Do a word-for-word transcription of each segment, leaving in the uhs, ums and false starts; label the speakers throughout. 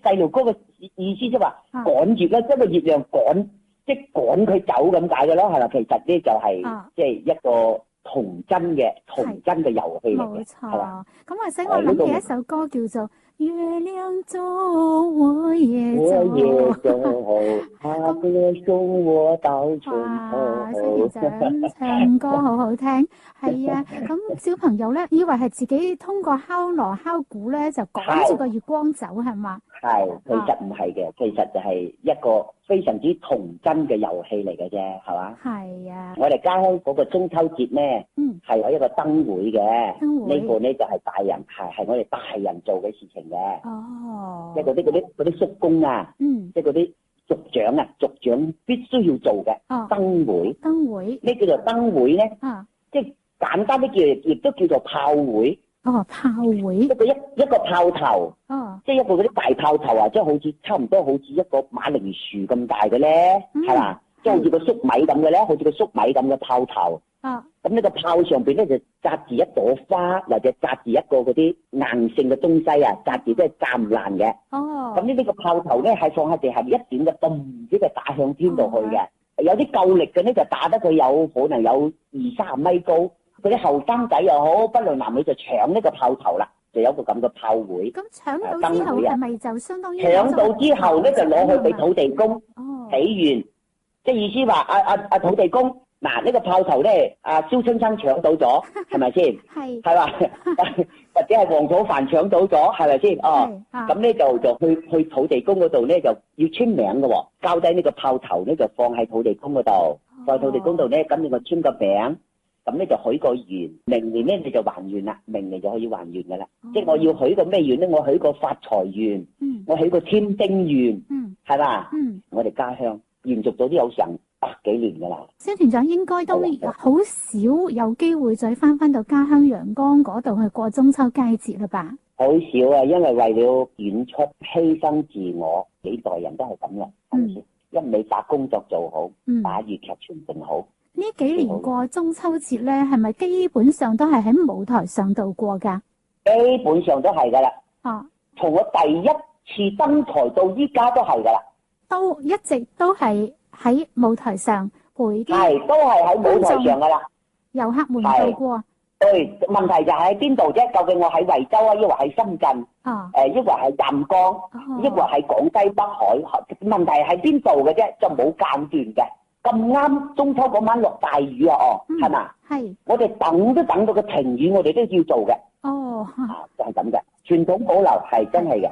Speaker 1: 細路哥嘅意思即係話趕住啦，將個月亮趕，即係趕佢走咁解嘅咯，係啦。其實咧就係即係一個童真嘅童真嘅遊戲嚟嘅，係啦。
Speaker 2: 咁或者我諗起一首歌叫做《月亮走我也走》，
Speaker 1: 我也走，他歌送我到盡頭。
Speaker 2: 哇！蕭田長唱歌好好聽，係啊。咁小朋友咧，以為係自己通過敲鑼敲鼓咧，就趕住個月光走，係嘛？
Speaker 1: 係，其實唔係嘅，其實就係一個非常之童真嘅遊戲嚟嘅啫，係嘛？
Speaker 2: 係啊。
Speaker 1: 我哋家鄉嗰個中秋節咧，
Speaker 2: 嗯，
Speaker 1: 係有一個燈會嘅，
Speaker 2: 燈會
Speaker 1: 呢個咧就係大人係係我哋大人做嘅事情嘅。
Speaker 2: 哦。
Speaker 1: 即係嗰啲嗰啲嗰啲叔公啊，
Speaker 2: 嗯，
Speaker 1: 即係嗰啲族長啊，族長必須要做嘅。
Speaker 2: 哦。
Speaker 1: 燈會。燈
Speaker 2: 會。
Speaker 1: 呢叫做燈會咧。
Speaker 2: 啊。
Speaker 1: 即係簡單啲叫，亦都叫做炮會。
Speaker 2: 哦，炮會。
Speaker 1: 一個一一個炮頭。哦。即係一個嗰啲大炮頭啊，即係好似差唔多好似一個馬鈴薯咁大嘅咧，係嘛？即係好似個粟米咁嘅咧，好似個粟米咁嘅炮頭。啊。咁呢個炮上邊咧就紮住一朵花，或者紮住一個嗰啲硬性嘅東西啊，紮住都係炸唔爛嘅。哦。咁呢呢個炮頭咧係放喺地下一點嘅嘣，即係打向天度去嘅。有啲夠力嘅咧就打得佢有可能有二三十米高。嗰啲後生仔又好，不論男女就搶呢個炮頭啦，就有個咁嘅炮會。
Speaker 2: 咁搶到之後係咪就相當於
Speaker 1: 搶到之後咧就攞去俾土地公起完，即係意思話阿阿阿土地公嗱呢個炮頭咧，阿蕭春生搶到咗，係咪先？係係嘛，或者係黃楚帆搶到咗，係咪先？哦，咁咧就就去去土地公嗰度咧就要簽名嘅喎，交低呢個炮頭咧就放喺土地公嗰度，放喺土地公度咧，咁你就簽個名。咁咧就許個願，明年咧你就還願啦，明年就可以還願噶啦。哦、即係我要許個咩願咧？我許個發財願，嗯、我許個添丁願，係嘛？吧嗯、我哋家鄉延續咗都有成百幾年噶啦。蕭團長應該都好少有機會再翻翻到家鄉陽江嗰度去過中秋佳節啦吧？好少啊，因為為了演出犧牲自我，幾代人都係咁嘅，係咪先？一味把工作做好，嗯、把粵劇傳承好。呢幾年過中秋節咧，係咪基本上都係喺舞台上度過噶？基本上都係噶啦。哦，從我第一次登台到依家都係噶啦。都一直都係喺舞台上陪啲係，都係喺舞台上噶啦。遊客們度過。對，問題就係喺邊度啫？究竟我喺惠州啊，抑或喺深圳？哦。誒，抑或係湛江？抑或係廣西北海？問題係邊度嘅啫？就冇間斷嘅。咁啱中秋嗰晚落大雨啊！哦，係嘛？係。我哋等都等到個停雨，我哋都要做嘅。哦。啊，就係咁嘅，傳統保留係真係嘅。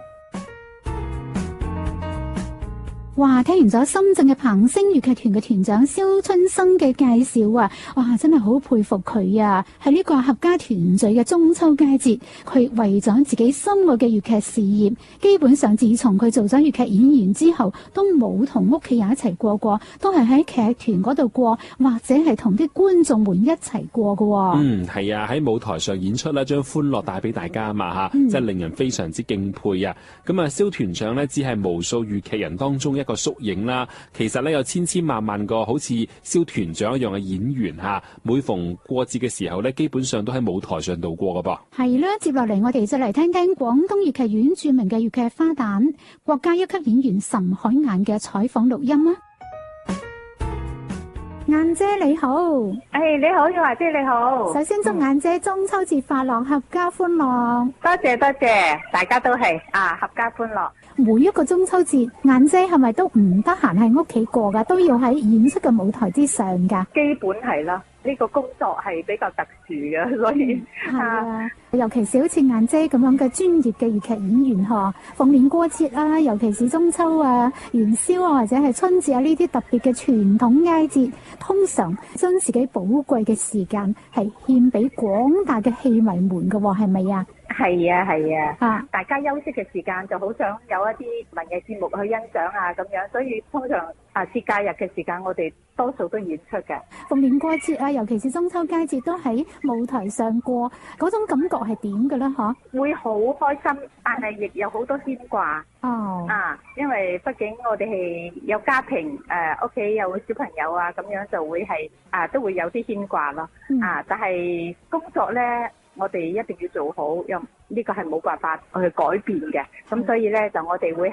Speaker 1: 哇！聽完咗深圳嘅鵬星粵劇團嘅團長蕭春生嘅介紹啊，哇！真係好佩服佢啊！喺呢個合家團聚嘅中秋佳節，佢為咗自己心愛嘅粵劇事業，基本上自從佢做咗粵劇演員之後，都冇同屋企人一齊過過，都係喺劇團嗰度過，或者係同啲觀眾們一齊過嘅。嗯，係啊，喺舞台上演出啦，將歡樂帶俾大家啊嘛吓，嗯、真係令人非常之敬佩啊！咁啊，蕭團長呢，只係無數粵劇人當中一個縮影啦，其實咧有千千萬萬個好似蕭團長一樣嘅演員吓，每逢過節嘅時候咧，基本上都喺舞台上度過噶噃。係啦，接落嚟我哋就嚟聽聽廣東粵劇院著名嘅粵劇花旦、國家一級演員岑海晏嘅採訪錄音啊！晏姐你好，誒、哎、你好，玉華姐你好。首先祝晏姐中秋節快樂，合家歡樂。多謝多謝，大家都係啊，合家歡樂。每一個中秋節，晏姐係咪都唔得閒喺屋企過噶？都要喺演出嘅舞台之上噶？基本係啦。呢個工作係比較特殊嘅，所以係啊，尤其是好似晏姐咁樣嘅專業嘅粵劇演員嗬，逢年過節啊，尤其是中秋啊、元宵啊，或者係春節啊呢啲特別嘅傳統佳節，通常將自己寶貴嘅時間係獻俾廣大嘅戲迷們嘅，係咪啊？係啊係啊，啊大家休息嘅時間就好想有一啲文藝節目去欣賞啊咁樣，所以通常啊節假日嘅時間我哋多數都演出嘅。逢年過節啊，尤其是中秋佳節都喺舞台上過，嗰種感覺係點嘅咧？嗬，會好開心，但係亦有好多牽掛。哦，啊，因為畢竟我哋係有家庭，誒屋企有小朋友啊，咁樣就會係啊都會有啲牽掛咯。嗯、啊，但係工作咧，我哋一定要做好，又呢個係冇辦法去改變嘅，咁所以咧就我哋會